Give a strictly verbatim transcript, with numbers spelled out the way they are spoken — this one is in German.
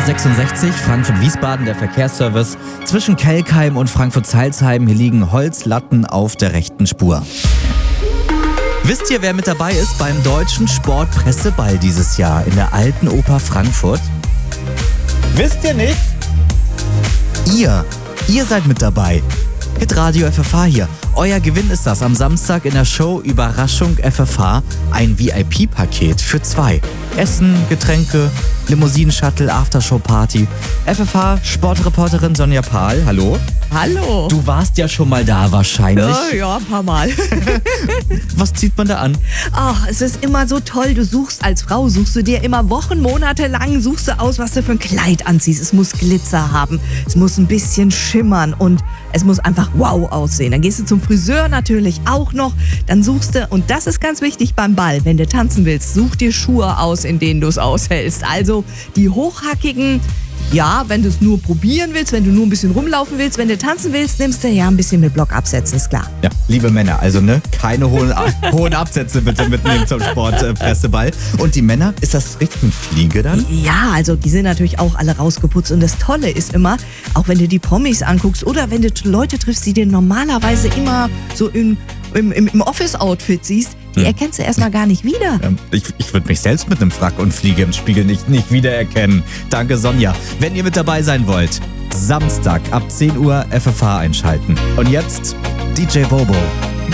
sechsundsechzig, Frankfurt-Wiesbaden, der Verkehrsservice. Zwischen Kelkheim und Frankfurt-Zeilsheim hier liegen Holzlatten auf der rechten Spur. Wisst ihr, wer mit dabei ist beim Deutschen Sportpresseball dieses Jahr in der Alten Oper Frankfurt? Wisst ihr nicht? Ihr, ihr seid mit dabei. Hitradio F F H hier. Euer Gewinn ist das am Samstag in der Show Überraschung F F H. Ein V I P-Paket für zwei. Essen, Getränke, Limousinen-Shuttle, Aftershow-Party. F F H Sportreporterin Sonja Pahl, hallo. Hallo. Du warst ja schon mal da wahrscheinlich. Ja, ja, ein paar Mal. Was zieht man da an? Ach, es ist immer so toll. Du suchst als Frau, suchst du dir immer Wochen, Monate lang, suchst du aus, was du für ein Kleid anziehst. Es muss Glitzer haben, es muss ein bisschen schimmern und es muss einfach wow aussehen. Dann gehst du zum Friseur natürlich auch noch. Dann suchst du, und das ist ganz wichtig beim Ball, wenn du tanzen willst, such dir Schuhe aus, in denen du es aushältst. Also die hochhackigen, ja, wenn du es nur probieren willst, wenn du nur ein bisschen rumlaufen willst, wenn du tanzen willst, nimmst du ja ein bisschen mit Block absetzen, ist klar. Ja, liebe Männer, also ne, keine hohen, hohen Absätze bitte mitnehmen zum Sportpresseball. Äh, und die Männer, ist das richtig mit Fliege dann? Ja, also die sind natürlich auch alle rausgeputzt. Und das Tolle ist immer, auch wenn du die Promis anguckst oder wenn du Leute triffst, die du normalerweise immer so im, im, im Office-Outfit siehst, die erkennst du erstmal gar nicht wieder. Ähm, ich ich würde mich selbst mit einem Frack und Fliege im Spiegel nicht, nicht wiedererkennen. Danke, Sonja. Wenn ihr mit dabei sein wollt, Samstag ab zehn Uhr F F H einschalten. Und jetzt D J Bobo.